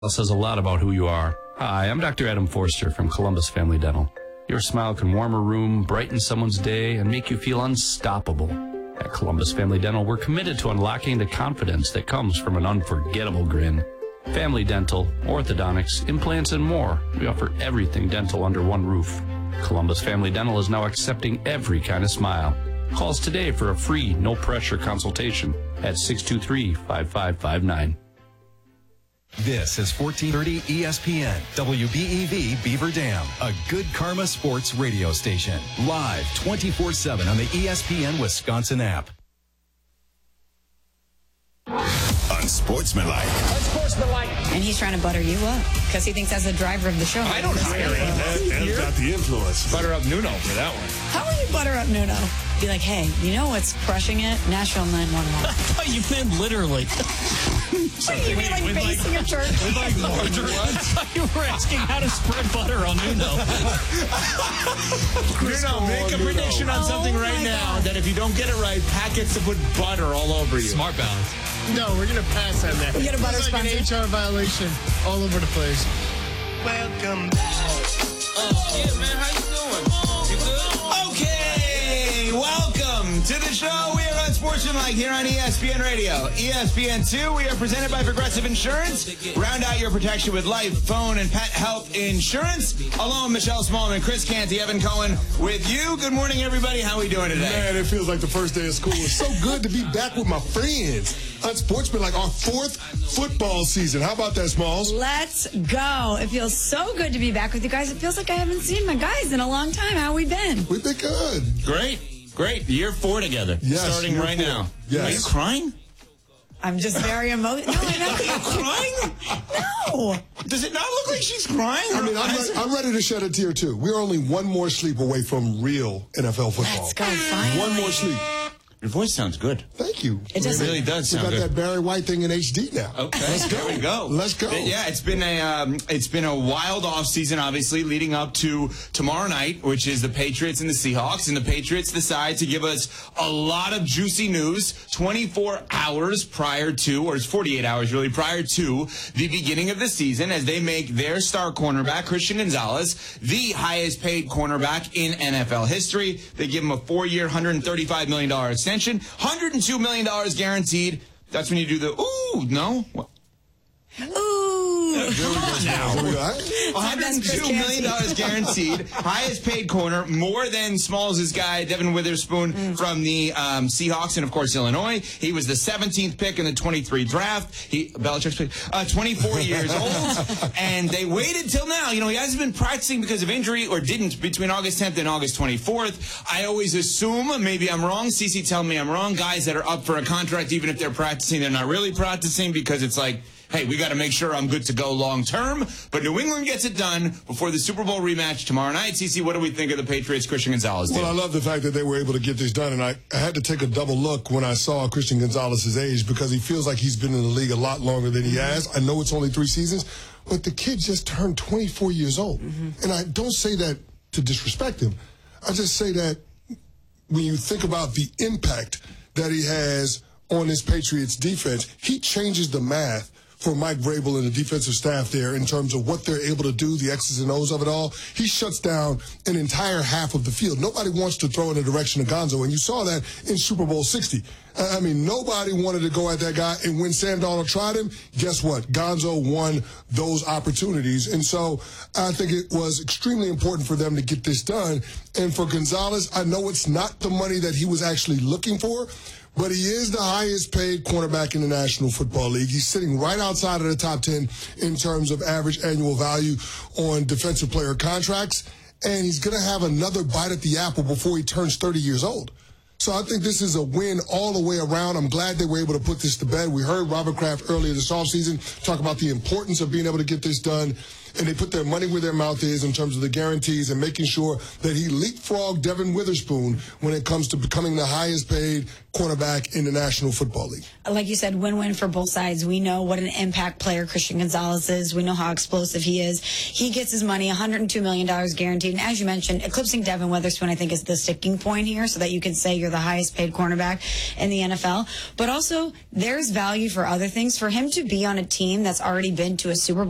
says a lot about who you are. Hi, I'm Dr. Adam Forster from Columbus Family Dental. Your smile can warm a room, brighten someone's day, and make you feel unstoppable. At Columbus Family Dental, we're committed to unlocking the confidence that comes from an unforgettable grin. Family dental, orthodontics, implants, and more. We offer everything dental under one roof. Columbus Family Dental is now accepting every kind of smile. Call us today for a free, no-pressure consultation at 623-5559. This is 1430 ESPN, WBEV Beaver Dam, a Good Karma Sports radio station. Live 24/7 on the ESPN Wisconsin app. Unsportsmanlike. And he's trying to butter you up because he thinks as the driver of the show. I don't hire him. That's got the influence. Butter up Nuno for that one. How will you butter up Nuno? Be like, hey, you know what's crushing it? Nashville 911. I thought you meant literally. What, you mean like basing a church? I thought you were asking how to spread butter on Nuno. Nuno, make a prediction on something right now that if you don't get it right, packets to put butter all over you. Smart balance. No, we're going to pass on that. We get a butter it's like sponsor. an HR violation all over the place. Welcome back. Yeah, man, how you doing? You good? Okay, welcome to the show. We are Unsportsmanlike here on ESPN Radio. ESPN2, we are presented by Progressive Insurance. Round out your protection with life, phone, and pet health insurance. Along with Michelle Smallman, Chris Canty, Evan Cohen with you. Good morning, everybody. How are we doing today? Man, it feels like the first day of school. It's so good to be back with my friends. Unsportsmanlike, our fourth football season. How about that, Smalls? Let's go. It feels so good to be back with you guys. It feels like I haven't seen my guys in a long time. How we been? We've been good. Great. Year 4 together. Yes, Starting year right 4. now. Yes. Are you crying? I'm just very emotional. No, I'm not. Are you crying? No. Does it not look like she's crying? I mean, I'm ready to shed a tear, too. We're only one more sleep away from real NFL football. Let's go, finally. One more sleep. Your voice sounds good. Thank you. It doesn't- really does We sound got good. that Barry White thing in HD now. Okay, there we go. Let's go. Yeah, it's been a wild off season, obviously, leading up to tomorrow night, which is the Patriots and the Seahawks. And the Patriots decide to give us a lot of juicy news 24 hours prior to, or it's 48 hours really, prior to the beginning of the season, as they make their star cornerback, Christian Gonzalez, the highest paid cornerback in NFL history. They give him a 4-year, $135 million extension, $102 million guaranteed. That's when you do the, ooh, no? What? Ooh. Come on now. $102 million guaranteed. Highest paid corner, more than Smalls' guy, Devin Witherspoon, from the Seahawks and, of course, Illinois. He was the 17th pick in the 23 draft. Belichick's pick, 24 years old. And they waited till now. You know, he hasn't been practicing because of injury, or didn't, between August 10th and August 24th. I always assume, maybe I'm wrong, Cece tell me I'm wrong, guys that are up for a contract, even if they're practicing, they're not really practicing because it's like, hey, we got to make sure I'm good to go long term. But New England gets it done before the Super Bowl rematch tomorrow night. CeCe, what do we think of the Patriots' Christian Gonzalez deal? Well, I love the fact that they were able to get this done, and I had to take a double look when I saw Christian Gonzalez's age, because he feels like he's been in the league a lot longer than he has. I know it's only 3 seasons, but the kid just turned 24 years old. And I don't say that to disrespect him. I just say that when you think about the impact that he has on this Patriots defense, he changes the math for Mike Vrabel and the defensive staff there in terms of what they're able to do, the X's and O's of it all. He shuts down an entire half of the field. Nobody wants to throw in the direction of Gonzo, and you saw that in Super Bowl 60. I mean, nobody wanted to go at that guy, and when Sam Darnold tried him, guess what? Gonzo won those opportunities, and so I think it was extremely important for them to get this done. And for Gonzalez, I know it's not the money that he was actually looking for, but he is the highest paid cornerback in the National Football League. He's sitting right outside of the top 10 in terms of average annual value on defensive player contracts. And he's going to have another bite at the apple before he turns 30 years old. So I think this is a win all the way around. I'm glad they were able to put this to bed. We heard Robert Kraft earlier this offseason talk about the importance of being able to get this done. And they put their money where their mouth is in terms of the guarantees and making sure that he leapfrogged Devin Witherspoon when it comes to becoming the highest paid cornerback in the National Football League. Like you said, win-win for both sides. We know what an impact player Christian Gonzalez is. We know how explosive he is. He gets his money, $102 million guaranteed. And as you mentioned, eclipsing Devin Witherspoon, I think, is the sticking point here so that you can say you're the highest paid cornerback in the NFL. But also, there's value for other things. For him to be on a team that's already been to a Super Bowl